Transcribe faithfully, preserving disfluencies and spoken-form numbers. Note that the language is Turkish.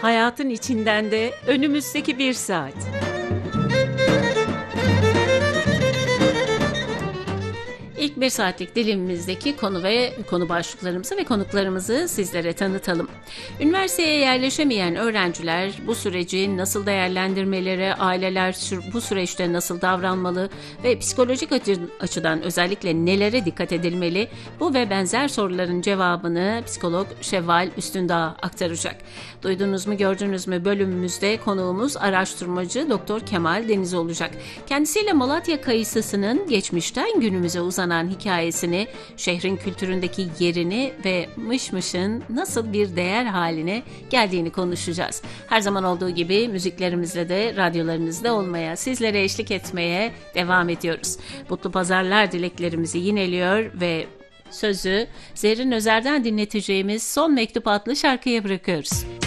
Hayatın içinden de önümüzdeki bir saat. İlk bir saatlik dilimimizdeki konu ve konu başlıklarımızı ve konuklarımızı sizlere tanıtalım. Üniversiteye yerleşemeyen öğrenciler bu süreci nasıl değerlendirmeleri, aileler bu süreçte nasıl davranmalı ve psikolojik açıdan özellikle nelere dikkat edilmeli, bu ve benzer soruların cevabını psikolog Şevval Üstündağ aktaracak. Duydunuz mu, gördünüz mü bölümümüzde konuğumuz araştırmacı Doktor Kemal Deniz olacak. Kendisiyle Malatya kayısısının geçmişten günümüze uzanan hikayesini, şehrin kültüründeki yerini ve mışmışın nasıl bir değer haline geldiğini konuşacağız. Her zaman olduğu gibi müziklerimizle de radyolarınızda olmaya, sizlere eşlik etmeye devam ediyoruz. Mutlu pazarlar dileklerimizi yineliyor ve sözü Zerrin Özer'den dinleteceğimiz Son Mektup adlı şarkıya bırakıyoruz.